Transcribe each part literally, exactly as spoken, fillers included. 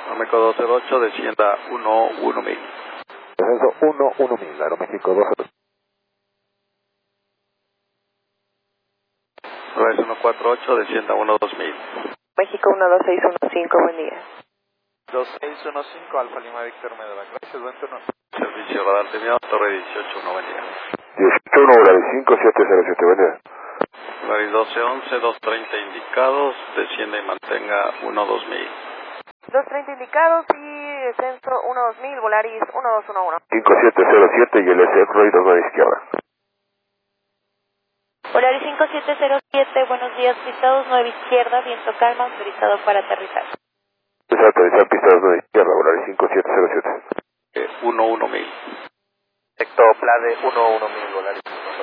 Aeroméxico dos cero ocho, descienda uno uno mil. Descenso uno uno mil, Aeroméxico dos cero ocho. Rise uno cuatro ocho, descienda uno dos mil. México uno dos seis uno cinco, buen día. dos seis uno cinco, Alfa Lima Víctor Medellín. Gracias, buen turno. Servicio radar terminado, Torre dieciocho uno, buen día. dieciocho uno, Volaris cinco siete cero siete, buen día. Volaris doce once, dos treinta indicados, descienda y mantenga uno dos mil. dos treinta indicados y descenso uno dos mil, Volaris uno dos uno uno. cinco siete cero siete y el S X-Ray dos nueve izquierda. Volaris cinco siete cero siete, buenos días, pista dos nueve izquierda, viento calma, autorizado para aterrizar. Exacto, aterrizar pista dos nueve izquierda, Volaris cinco siete cero siete. Eh, uno uno mil. Sector Plade uno uno mil, Volaris.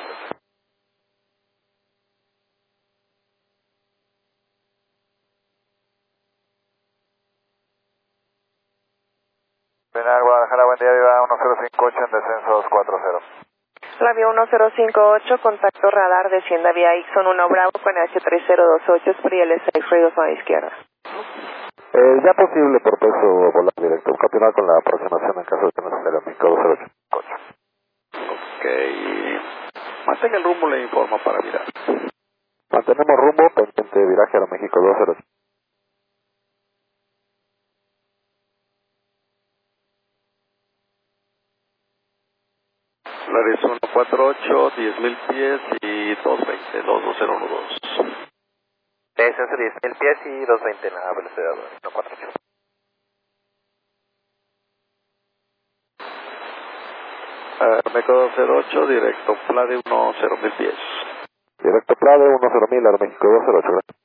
Benar, Guadalajara, buen día, viva uno cero cinco ocho en descenso dos cuatro cero. Labio uno cero cinco ocho, contacto radar, descienda vía Ixon uno Bravo con H tres cero dos ocho, por el S X-Ray dos nueve izquierda. Eh, ya posible por peso volar directo. Continuar con la aproximación en caso de que no Aeroméxico dos cero ocho. Ok. Mantenga el rumbo, le informo para mirar. Mantenemos rumbo, pendiente de viraje Aeroméxico dos cero ocho. Volaris uno cuatro ocho, diez mil pies y dos veinte, dos dos cero uno dos. Descenso diez mil pies y dos veinte en la velocidad uno cuatro ocho. Aeroméxico dos cero ocho, directo Plade uno cero mil pies. Directo Plade uno cero mil, Aeroméxico dos cero ocho.